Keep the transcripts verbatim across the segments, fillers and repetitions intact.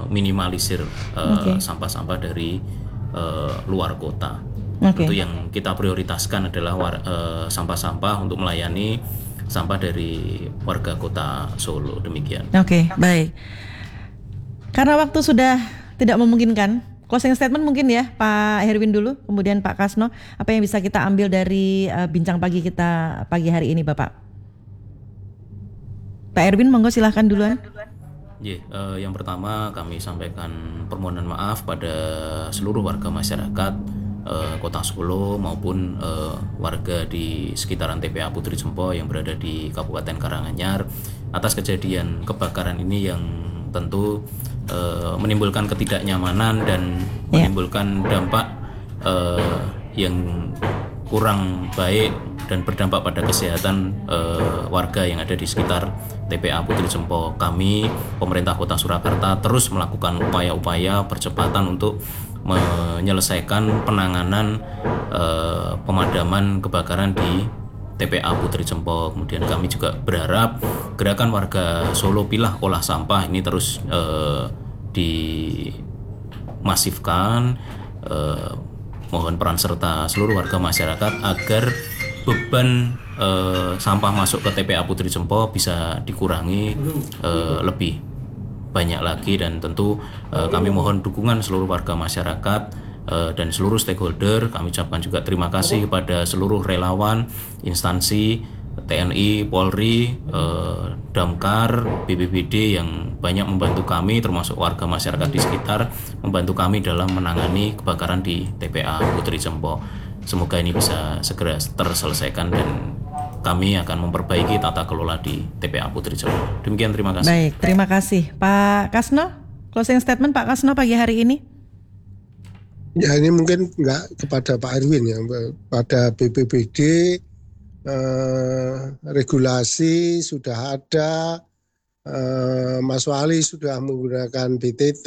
minimalisir uh, Okay. sampah-sampah dari uh, luar kota. Oke. Itu yang kita prioritaskan adalah war- uh, sampah-sampah untuk melayani sampah dari warga kota Solo. Demikian. Oke, baik. Karena waktu sudah tidak memungkinkan, closing statement mungkin ya Pak Herwin dulu, kemudian Pak Kasno, apa yang bisa kita ambil dari uh, bincang pagi kita pagi hari ini Bapak? Pak Erwin, monggo silahkan duluan. Yeah, uh, yang pertama kami sampaikan permohonan maaf pada seluruh warga masyarakat uh, Kota Solo maupun uh, warga di sekitaran T P A Putri Jempo yang berada di Kabupaten Karanganyar atas kejadian kebakaran ini yang tentu uh, menimbulkan ketidaknyamanan dan Ya. menimbulkan dampak uh, yang kurang baik dan berdampak pada kesehatan uh, warga yang ada di sekitar T P A Putri Jempo. Kami, pemerintah Kota Surakarta, terus melakukan upaya-upaya percepatan untuk menyelesaikan penanganan uh, pemadaman kebakaran di T P A Putri Jempo. Kemudian kami juga berharap gerakan warga Solo Pilah Olah Sampah ini terus uh, dimasifkan. Uh, mohon peran serta seluruh warga masyarakat agar beban eh, sampah masuk ke T P A Putri Jempo bisa dikurangi eh, lebih banyak lagi, dan tentu eh, kami mohon dukungan seluruh warga masyarakat eh, dan seluruh stakeholder. Kami ucapkan juga terima kasih kepada seluruh relawan, instansi T N I, Polri, eh, Damkar, B P B D yang banyak membantu kami, termasuk warga masyarakat di sekitar, membantu kami dalam menangani kebakaran di T P A Putri Jempo. Semoga ini bisa segera terselesaikan dan kami akan memperbaiki tata kelola di T P A Putri Jempo. Demikian, terima kasih. Baik, terima kasih. Pak Kasno, closing statement Pak Kasno pagi hari ini. Ya, ini mungkin nggak kepada Pak Erwin ya, pada B P B D eh, regulasi sudah ada, eh, Mas Wali sudah menggunakan B T T,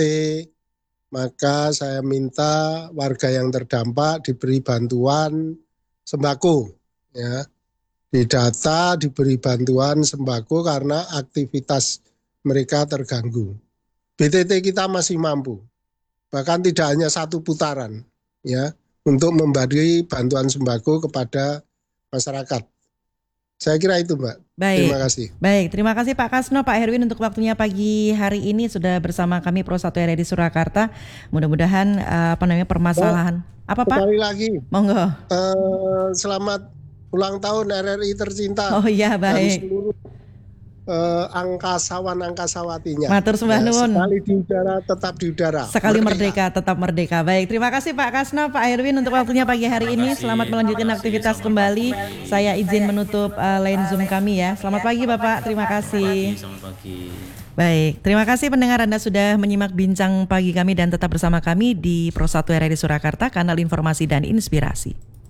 maka saya minta warga yang terdampak diberi bantuan sembako, ya, didata diberi bantuan sembako karena aktivitas mereka terganggu. B T T kita masih mampu, bahkan tidak hanya satu putaran, ya, untuk memberi bantuan sembako kepada masyarakat. Saya kira itu, Mbak. Baik. Terima kasih. Baik, terima kasih Pak Kasno, Pak Herwin untuk waktunya pagi hari ini sudah bersama kami Pro satu R R I Surakarta. Mudah-mudahan uh, apa namanya permasalahan. Oh, apa Pak? Sekali lagi. Monggo. Uh, selamat ulang tahun R R I tercinta. Oh iya, Dan baik. seluruh uh, angkasawan-angkasawatinya. Matur sembah Ya, nuwun. sekali di udara tetap di udara. Sekali merdeka. merdeka tetap merdeka. Baik, terima kasih Pak Kasno, Pak Herwin untuk waktunya pagi hari ini. Selamat melanjutkan aktivitas kembali. Saya izin menutup uh, line Zoom kami ya. Selamat pagi Bapak, terima kasih. Selamat pagi. Baik, terima kasih pendengar Anda sudah menyimak bincang pagi kami dan tetap bersama kami di Pro satu R R I Surakarta, kanal informasi dan inspirasi.